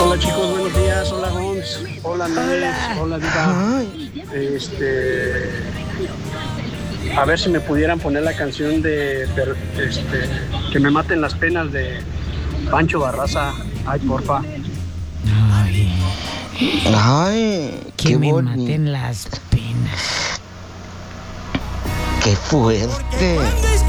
Hola chicos, buenos días. Hola Gons. Hola Nes. Hola Diva. Ay, A ver si me pudieran poner la canción Que me maten las penas de Pancho Barraza. Ay, porfa. Ay, ay, que qué me bonito, maten las penas. qué fuerte.